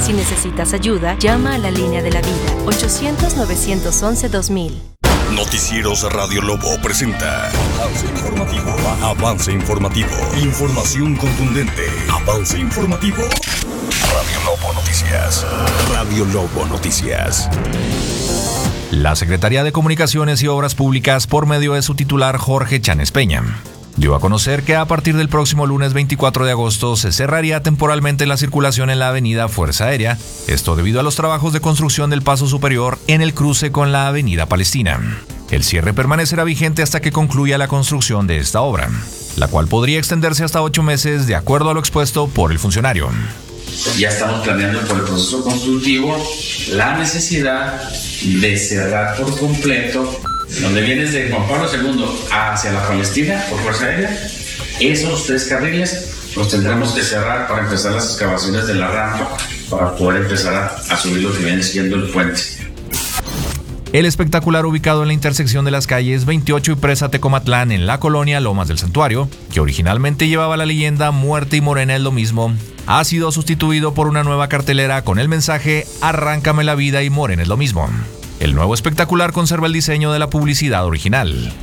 Si necesitas ayuda, llama a la línea de la vida, 800-911-2000. Noticieros Radio Lobo presenta Avance Informativo. Avance Informativo. Información contundente. Avance Informativo. Radio Lobo Noticias. Radio Lobo Noticias. La Secretaría de Comunicaciones y Obras Públicas, por medio de su titular Jorge Chanes Peña, dio a conocer que a partir del próximo lunes 24 de agosto se cerraría temporalmente la circulación en la avenida Fuerza Aérea, esto debido a los trabajos de construcción del paso superior en el cruce con la avenida Palestina. El cierre permanecerá vigente hasta que concluya la construcción de esta obra, la cual podría extenderse hasta 8 meses de acuerdo a lo expuesto por el funcionario. Ya estamos planeando por el proceso constructivo la necesidad de cerrar por completo, donde vienes de Juan Pablo II hacia la Palestina por Fuerza Aérea. Esos 3 carriles los tendremos que cerrar para empezar las excavaciones de la rampa para poder empezar a subir lo que viene siendo el puente. El espectacular ubicado en la intersección de las calles 28 y Presa Tecomatlán en la colonia Lomas del Santuario, que originalmente llevaba la leyenda Muerte y Morena es lo mismo, ha sido sustituido por una nueva cartelera con el mensaje Arráncame la vida y Morena es lo mismo. El nuevo espectacular conserva el diseño de la publicidad original.